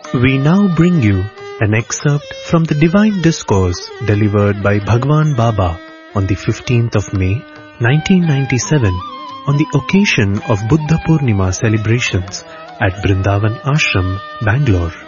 We now bring you an excerpt from the Divine Discourse delivered by Bhagwan Baba on the 15th of May, 1997, on the occasion of Buddha Purnima celebrations at Brindavan Ashram, Bangalore.